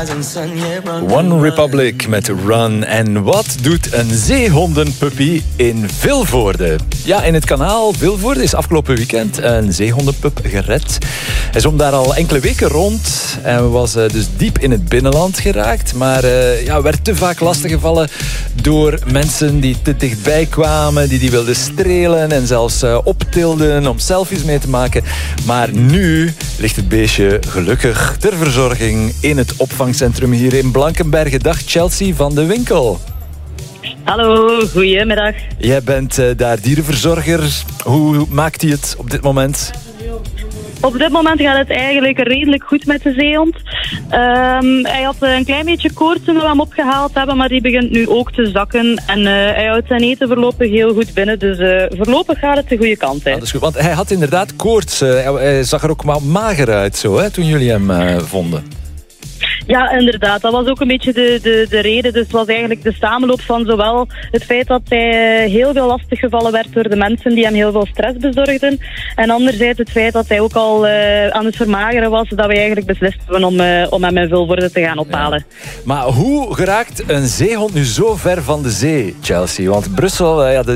One Republic met Run. En wat doet een zeehondenpuppy in Vilvoorde? Ja, in het kanaal Vilvoorde is afgelopen weekend een zeehondenpup gered. Hij zwom daar al enkele weken rond en was dus diep in het binnenland geraakt. Maar werd te vaak lastiggevallen door mensen die te dichtbij kwamen, die wilden strelen en zelfs optilden om selfies mee te maken. Maar nu ligt het beestje gelukkig ter verzorging in het opvangcentrum hier in Blankenberge. Dag Chelsea van de Winkel. Hallo, goedemiddag. Jij bent daar dierenverzorger. Hoe maakt hij het op dit moment? Op dit moment gaat het eigenlijk redelijk goed met de zeehond. Hij had een klein beetje koorts toen we hem opgehaald hebben, maar die begint nu ook te zakken. En hij houdt zijn eten voorlopig heel goed binnen, dus voorlopig gaat het de goede kant uit. Dat is goed, want hij had inderdaad koorts. Hij zag er ook wel mager uit zo, hè, toen jullie hem vonden. Ja, inderdaad. Dat was ook een beetje de reden. Dus het was eigenlijk de samenloop van zowel het feit dat hij heel veel lastiggevallen werd door de mensen die hem heel veel stress bezorgden. En anderzijds het feit dat hij ook al aan het vermageren was, dat we eigenlijk beslist hebben om hem in Vilvoorde te gaan ophalen. Ja. Maar hoe geraakt een zeehond nu zo ver van de zee, Chelsea? Want Brussel,